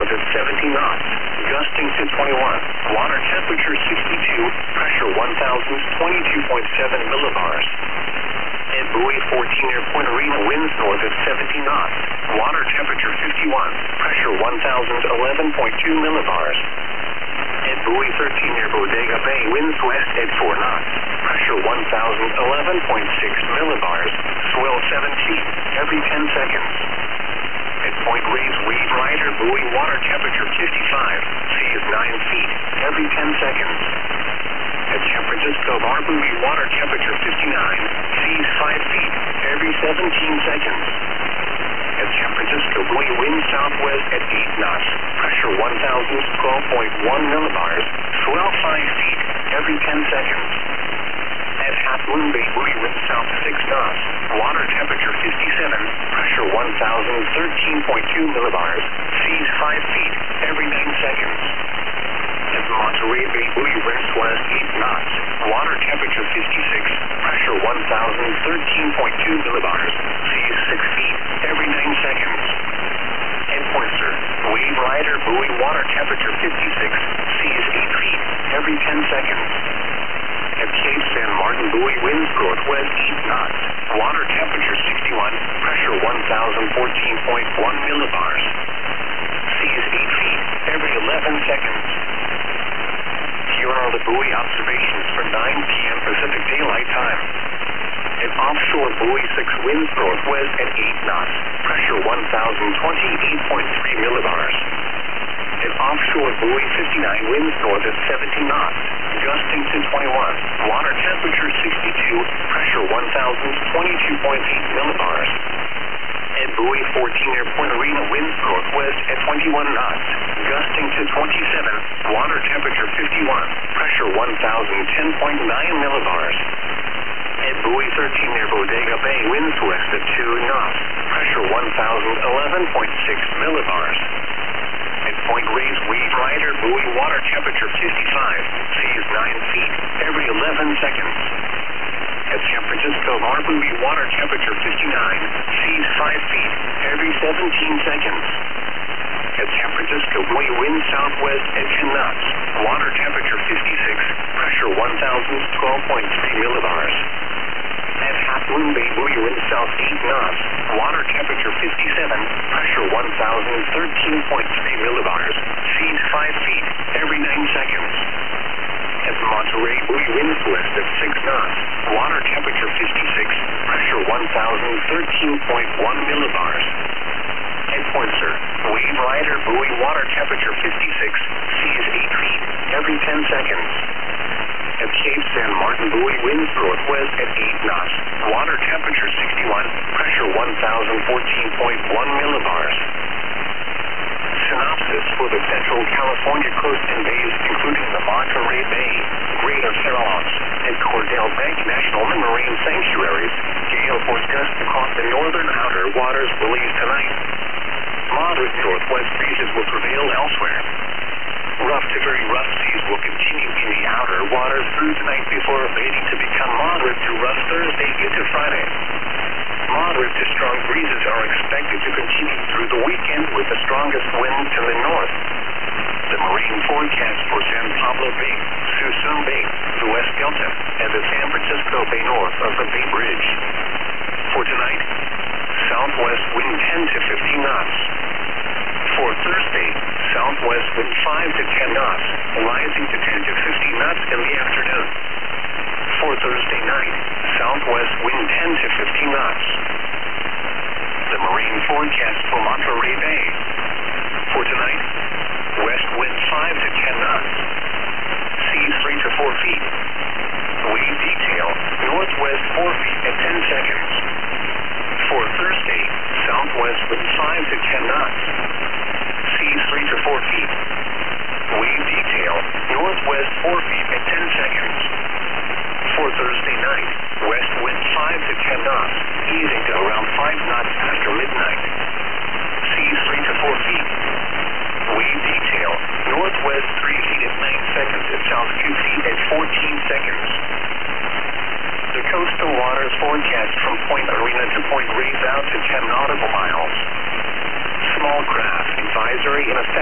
at 70 knots, gusting to 21. Water temperature 62, pressure 1,022.7 millibars. At buoy 14 near Point Arena, winds north at 70 knots. Water temperature 51, pressure 1,011.2 millibars. At buoy 13 near Bodega Bay, winds west at 4 knots. Pressure 1,011.6 millibars. Swell 7 feet every 10 seconds. At Point Reyes, wave rider, buoy, water temperature 55. Sea is 9 feet every 10 seconds. At San Francisco Bar, buoy, water temperature 59. Sea is 5 feet every 17 seconds. At San Francisco buoy, wind southwest at 8 knots. Pressure 1,012.1 millibars. Swell 5 feet every 10 seconds. At Half Moon Bay, buoy, wind south 6 knots. Water temperature 57. Pressure 1,013.2 millibars. Seas 5 feet every 9 seconds. At Monterey Bay, buoy, winds west 8 knots. Water temperature 56. Pressure 1,013.2 millibars. Seas 6 feet every 9 seconds. At Pointer, wave rider, buoy, water temperature 56. Seas 8 feet every 10 seconds. At Cape San Martin, buoy, winds northwest 8 knots. Water temperature 61. Pressure 1,014.1 millibars. Seas 8 feet every 11 seconds. Here are the buoy observations for 9 p.m. Pacific Daylight Time. At offshore buoy 6, winds northwest at 8 knots. Pressure 1,028.3 millibars. At offshore buoy 59, winds north at 70 knots. Gusting to 21. Water temperature 62. Pressure 1,022.8 millibars. At buoy 14 near Point Arena, winds northwest at 21 knots. Gusting to 27. Water temperature 51. Pressure 1,010.9 millibars. At buoy 13 near Bodega Bay, winds west at 2 knots. Pressure 1,011.6 millibars. At Point Reyes, wave rider, buoy, water temperature 55. Seas 9 feet every 11 seconds. At San Francisco Bar, buoy, water temperature 59. Seas 5 feet every 17 seconds. At San Francisco buoy, wind southwest at 10 knots. Water temperature 56. Pressure 1,012.3 millibars. At Half Moon Bay, buoy, wind south 8 knots. Water temperature 57. Pressure 1,013.3 millibars. Seas 5 feet every 9 seconds. At Monterey, buoy, winds west at 6 knots. Water temperature 56. Pressure 1,013.1 millibars. At Pointer, wave rider, buoy, water temperature 56. Seas 8 feet every 10 seconds. At Cape San Martin, buoy, winds northwest at 8 knots. Water temperature 61. Pressure 1,014.1 millibars. Synopsis for the Central California coast and bays, including the Monterey Bay, Greater Farallones, and Cordell Bank National Marine Sanctuaries. Gale force gusts across the northern outer waters released tonight. Moderate northwest breezes will prevail elsewhere. Rough to very rough seas will continue in the outer waters through tonight before abating to become moderate to rough Thursday into Friday. Moderate to strong breezes are expected to continue through the weekend with the strongest wind to the north. The marine forecast for San Pablo Bay, Suisun Bay, the West Delta, and the San Francisco Bay north of the Bay Bridge. For tonight, southwest wind 10 to 15 knots. For Thursday, southwest wind 5 to 10 knots, rising to 10 to 15 knots in the afternoon. For Thursday night, southwest wind 10 to 15 knots. The marine forecast for Monterey Bay. For tonight, west wind 5 to 10 knots. Seas 3 to 4 feet. Wave detail, northwest 4 feet at 10 seconds. For Thursday, southwest wind 5 to 10 knots. Seas 3 to 4 feet. Wave detail, northwest 4 feet at 10 seconds. For Thursday night, west wind 5 to 10 knots, easing to around 5 knots after midnight. Seas 3 to 4 feet. Wave detail, northwest 3 feet at 9 seconds and south 2 feet at 14 seconds. The coastal waters forecast from Point Arena to Point Reyes out to 10 nautical miles. Small craft advisory in effect.